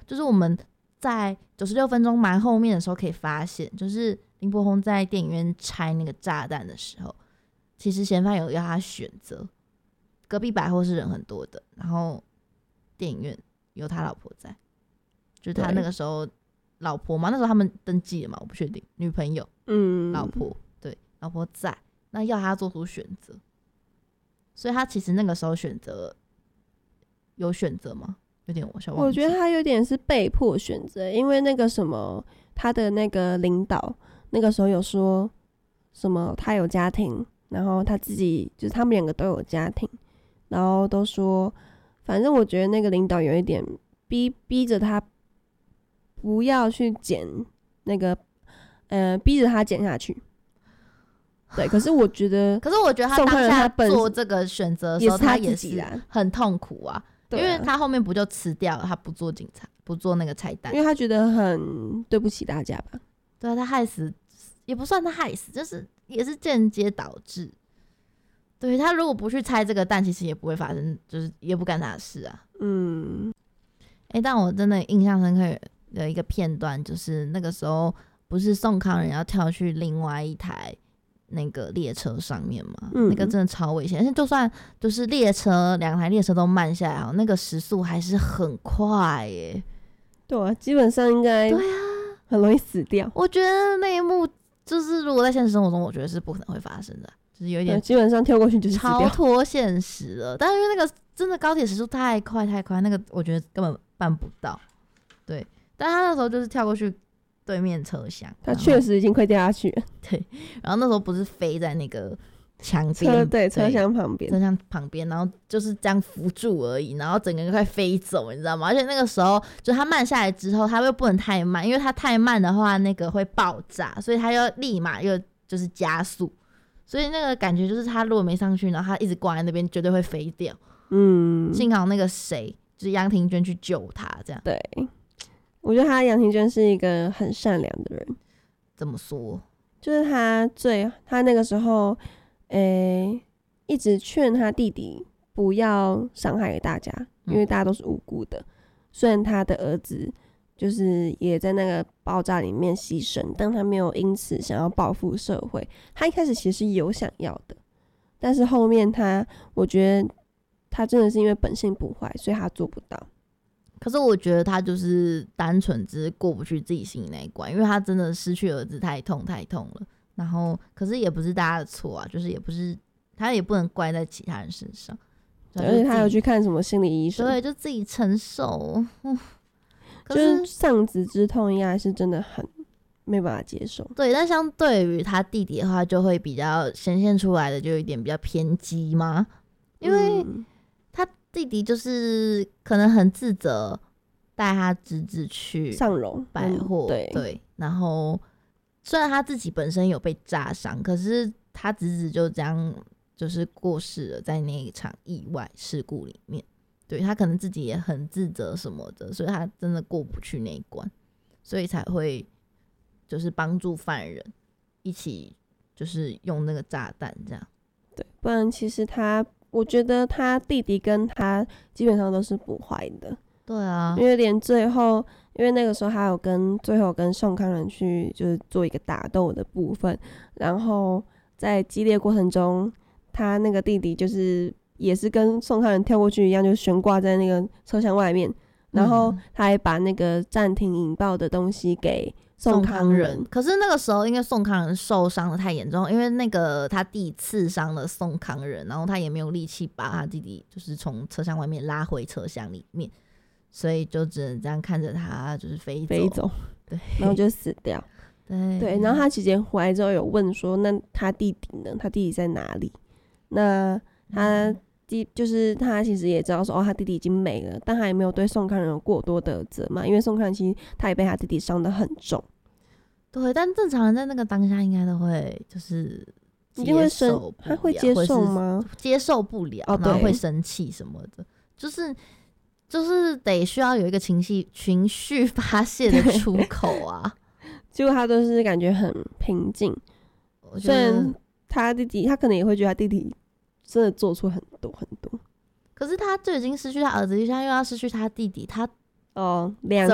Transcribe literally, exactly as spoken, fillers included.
就是我们在九十六分钟蛮后面的时候可以发现，就是林柏宏在电影院拆那个炸弹的时候，其实嫌犯有要他选择，隔壁百货是人很多的，然后电影院有他老婆在，就是他那个时候老婆嘛，那时候他们登记了嘛，我不确定，女朋友，嗯，老婆，对，老婆在，那要他做出选择，所以他其实那个时候选择有选择吗？有点我想忘记， 我觉得他有点是被迫选择，因为那个什么，他的那个领导那个时候有说什么，他有家庭，然后他自己就是他们两个都有家庭，然后都说，反正我觉得那个领导有一点逼逼着他不要去剪那个，呃，逼着他剪下去。对，可是我觉得， 可是我觉得他当下做这个选择的时候，他也是很痛苦啊。因为他后面不就辞掉了，他不做警察，不做那个拆弹， 因为他觉得很对不起大家吧。 对啊，他害死也不算他害死，就是也是间接导致。对，他如果不去拆这个弹，其实也不会发生，就是也不干他的事啊。嗯，哎、欸，但我真的印象深刻的一个片段，就是那个时候不是宋康仁要跳去另外一台那个列车上面嘛、嗯，那个真的超危险，而且就算就是列车两台列车都慢下来，那个时速还是很快耶。 对啊，基本上应该对啊，很容易死掉。 我觉得那一幕就是如果在现实生活中，我觉得是不可能会发生的，就是有一点基本上跳过去就是死掉， 超脱现实了。但是因为那个真的高铁时速太快太快，那个我觉得根本办不到。对，但他那时候就是跳过去对面车厢， 他确实已经快掉下去了。 对，然后那时候不是飞在那个墙边， 对，车厢旁边， 车厢旁边，然后就是这样扶住而已，然后整个人快飞走，你知道吗？而且那个时候就他慢下来之后，他又不能太慢，因为他太慢的话，那个会爆炸，所以他又立马又就是加速，所以那个感觉就是他如果没上去，然后他一直挂在那边，绝对会飞掉。嗯，幸好那个谁，就是杨廷娟去救他，这样。 对。我觉得他杨廷娟是一个很善良的人。 怎么说？ 就是他最他那个时候，诶、欸，一直劝他弟弟不要伤害大家，因为大家都是无辜的。嗯、虽然他的儿子就是也在那个爆炸里面牺牲，但他没有因此想要报复社会。他一开始其实有想要的，但是后面他，我觉得他真的是因为本性不坏，所以他做不到。 可是我觉得他就是单纯只是过不去自己心里那一关，因为他真的失去儿子太痛太痛了。然后，可是也不是大家的错啊，就是也不是他也不能怪在其他人身上。 而且他有去看什么心理医生， 对，就自己承受。嗯、可是就是丧子之痛，应该是真的很没办法接受。 对，但相对于他弟弟的话，就会比较显现出来的就有一点比较偏激嘛，因为、嗯。弟弟就是可能很自责，带他侄子去上荣百货、嗯，对对。然后虽然他自己本身有被炸伤，可是他侄子就这样就是过世了，在那一场意外事故里面。对，他可能自己也很自责什么的，所以他真的过不去那一关，所以才会就是帮助犯人一起就是用那个炸弹这样。 对，不然其实他。我觉得他弟弟跟他基本上都是不坏的， 对啊， 因为连最后，因为那个时候还有跟最后跟宋康仁去就是做一个打斗的部分，然后在激烈过程中，他那个弟弟就是也是跟宋康仁跳过去一样，就悬挂在那个车厢外面，然后他还把那个暂停引爆的东西给宋康仁， 可是那个时候因为宋康仁受伤的太严重，因为那个他弟刺伤了宋康仁，然后他也没有力气把他弟弟就是从车厢外面拉回车厢里面，所以就只能这样看着他就是飞走飞走，对，然后就死掉。 对对，然后他姐姐回来之后有问说，那他弟弟呢？他弟弟在哪里？那他弟就是他其实也知道说，哦，他弟弟已经没了，但他也没有对宋康仁有过多的责骂，因为宋康仁其实他也被他弟弟伤得很重。 对，但正常人在那个当下应该都会就是一定会生，他会接受吗？ 接受不了，哦、然后会生气什么的，就是就是得需要有一个情绪情绪发泄的出口啊。 结果他都是感觉很平静，虽然他弟弟他可能也会觉得他弟弟真的做出很多很多， 可是他就已经失去他儿子，现在又要失去他弟弟，他哦两